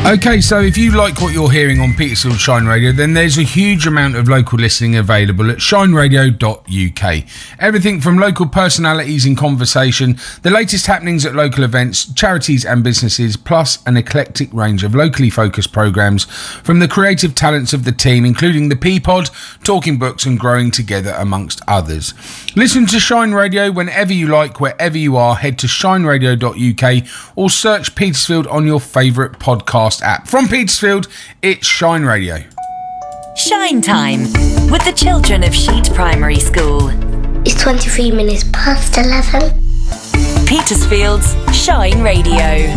Okay, so if you like what you're hearing on Petersfield Shine Radio, then there's a huge amount of local listening available at shineradio.uk. Everything from local personalities in conversation, the latest happenings at local events, charities and businesses, plus an eclectic range of locally focused programmes from the creative talents of the team, including the P-Pod, Talking Books and Growing Together, amongst others. Listen to Shine Radio whenever you like, wherever you are. Head to shineradio.uk or search Petersfield on your favourite podcast app. From Petersfield, it's Shine Radio. Shine Time with the children of Sheet Primary School. It's 23 minutes past 11. Petersfield's Shine Radio.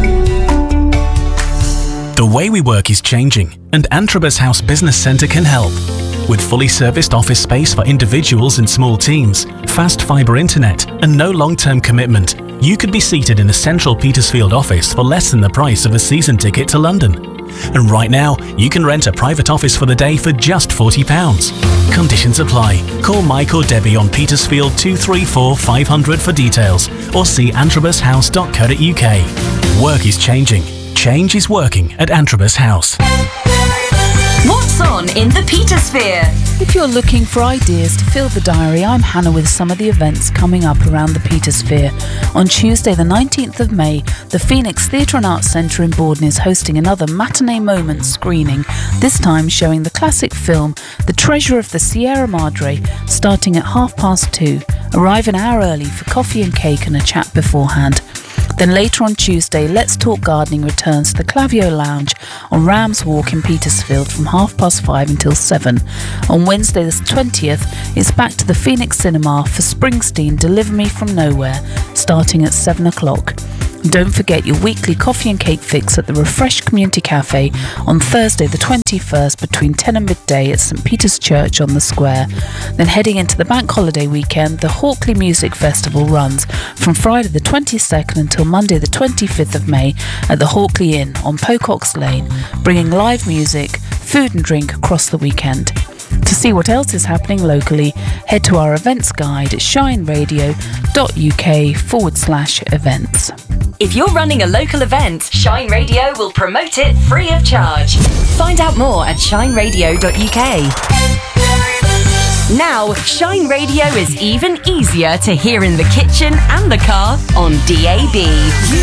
The way we work is changing, and Antrobus House Business Centre can help. With fully serviced office space for individuals and small teams, fast fibre internet and no long-term commitment, you could be seated in a central Petersfield office for less than the price of a season ticket to London. And right now, you can rent a private office for the day for just £40. Conditions apply. Call Mike or Debbie on Petersfield 234 500 for details, or see antrobushouse.co.uk. Work is changing. Change is working at Antrobus House. What's on in the Petersphere? If you're looking for ideas to fill the diary, I'm Hannah with some of the events coming up around the Petersphere. On Tuesday the 19th of May, the Phoenix Theatre and Arts Centre in Borden is hosting another Matinee Moments screening, this time showing the classic film The Treasure of the Sierra Madre, starting at 2:30. Arrive an hour early for coffee and cake and a chat beforehand. Then later on Tuesday, Let's Talk Gardening returns to the Clavio Lounge on Rams Walk in Petersfield from 5:30 until 7. On Wednesday the 20th, it's back to the Phoenix Cinema for Springsteen Deliver Me From Nowhere, starting at 7 o'clock. Don't forget your weekly coffee and cake fix at the Refresh Community Cafe on Thursday the 21st between 10 and midday at St Peter's Church on the Square. Then heading into the bank holiday weekend, the Hawkley Music Festival runs from Friday the 22nd until Monday the 25th of May at the Hawkley Inn on Pocock's Lane, bringing live music, food and drink across the weekend. To see what else is happening locally, head to our events guide at shineradio.uk/events. If you're running a local event, Shine Radio will promote it free of charge. Find out more at shineradio.uk. Now, Shine Radio is even easier to hear in the kitchen and the car on DAB.